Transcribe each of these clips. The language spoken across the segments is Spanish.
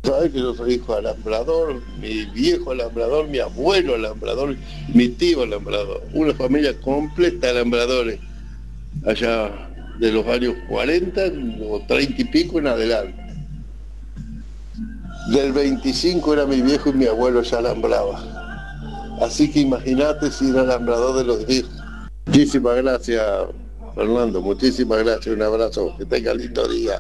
Sabes que yo soy hijo de alambrador, mi viejo alambrador, mi abuelo alambrador, mi tío alambrador. Una familia completa de alambradores, allá de los años 40 o 30 y pico en adelante. Del 25 era mi viejo y mi abuelo ya alambraba. Así que imagínate si era alambrador de los viejos. Muchísimas gracias, Fernando, muchísimas gracias, un abrazo, que tenga lindo día.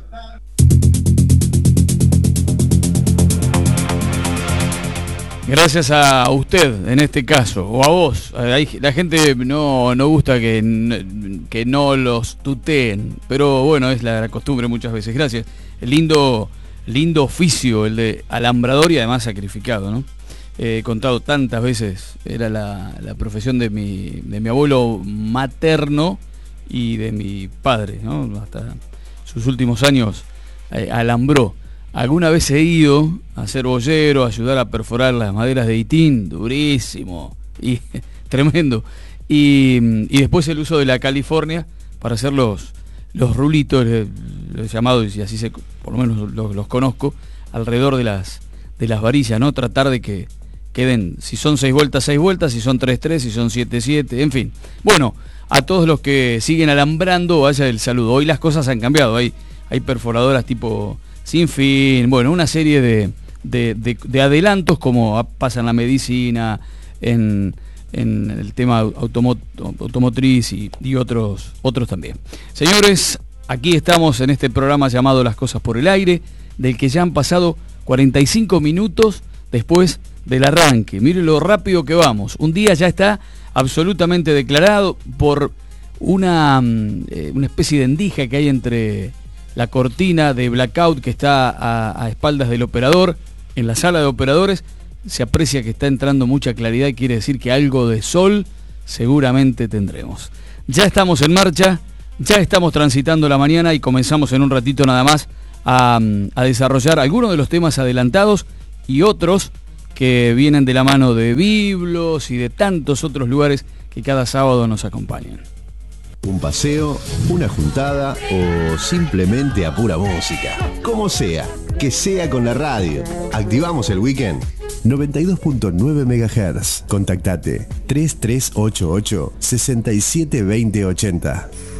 Gracias a usted, en este caso, o a vos. La gente no gusta que no los tuteen, pero bueno, es la costumbre muchas veces. Gracias. Lindo oficio el de alambrador y además sacrificado, ¿no? He contado tantas veces, era la profesión de mi abuelo materno y de mi padre, ¿no? Hasta sus últimos años alambró. Alguna vez he ido a hacer boyero, a ayudar a perforar las maderas de Itín, durísimo y tremendo. Y después el uso de la California para hacer los rulitos, los llamados, y así por lo menos los conozco, alrededor de las varillas, ¿no? Tratar de que queden, si son 6 vueltas, si son 3, si son 7, en fin. Bueno, a todos los que siguen alambrando, vaya el saludo. Hoy las cosas han cambiado, hay perforadoras tipo Sin Fin, bueno, una serie de adelantos como pasa en la medicina, en el tema automotriz y otros también. Señores, aquí estamos en este programa llamado Las Cosas por el Aire, del que ya han pasado 45 minutos después del arranque. Mire lo rápido que vamos. Un día ya está absolutamente declarado por una especie de endija que hay entre la cortina de blackout que está a espaldas del operador. En la sala de operadores se aprecia que está entrando mucha claridad y quiere decir que algo de sol seguramente tendremos. Ya estamos en marcha, ya estamos transitando la mañana y comenzamos en un ratito nada más a desarrollar algunos de los temas adelantados y otros que vienen de la mano de Biblos y de tantos otros lugares que cada sábado nos acompañan. Un paseo, una juntada o simplemente a pura música. Como sea, que sea con la radio. Activamos el weekend. 92.9 MHz. Contactate 3388 672080.